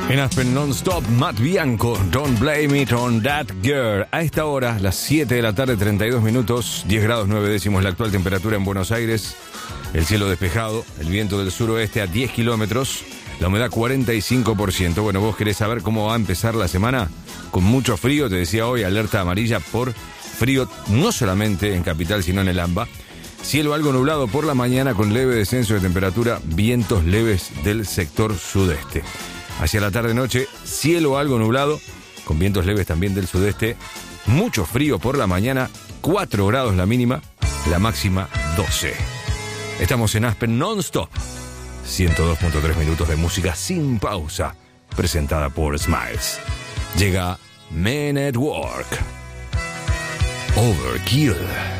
En Aspen Non-Stop, Matt Bianco, Don't Blame It on That Girl. A esta hora, las 7 de la tarde, 32 minutos, 10 grados 9 décimos la actual temperatura en Buenos Aires. El cielo despejado, el viento del suroeste a 10 kilómetros, la humedad 45%. Bueno, vos querés saber cómo va a empezar la semana. Con mucho frío, te decía hoy, alerta amarilla por frío, no solamente en Capital, sino en el AMBA. Cielo algo nublado por la mañana con leve descenso de temperatura, vientos leves del sector sudeste. Hacia la tarde-noche, cielo algo nublado, con vientos leves también del sudeste. Mucho frío por la mañana, 4 grados la mínima, la máxima 12. Estamos en Aspen Non-Stop. 102.3 minutos de música sin pausa, presentada por Smiles. Llega Men at Work. Overkill.